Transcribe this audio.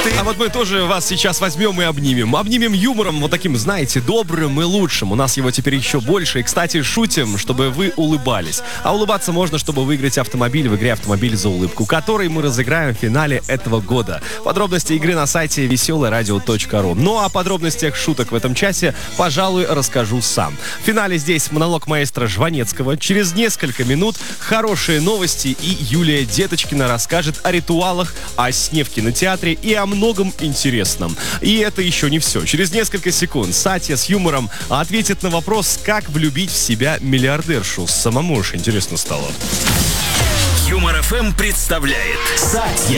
А вот мы тоже вас сейчас возьмем и обнимем. Обнимем юмором вот таким, знаете, добрым и лучшим. У нас его теперь еще больше. И, кстати, шутим, чтобы вы улыбались. А улыбаться можно, чтобы выиграть автомобиль в игре «Автомобиль за улыбку», который мы разыграем в финале этого года. Подробности игры на сайте veselaradio.ru. Ну, а о подробностях шуток в этом часе, пожалуй, расскажу сам. В финале здесь монолог маэстро Жванецкого. Через несколько минут хорошие новости, и Юлия Деточкина расскажет о ритуалах, о сне в кинотеатре и о многом интересном. И это еще не все. Через несколько секунд Сатья с юмором ответит на вопрос, как влюбить в себя миллиардершу. Самому уж интересно стало. Юмор ФМ представляет Сатья.